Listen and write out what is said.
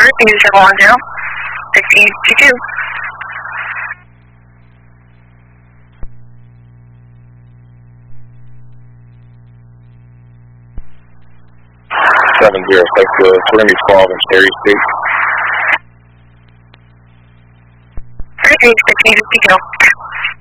first, you 710, 6022. 70, thank you. We're going to be 12 in Cherry Street. Great, 6022.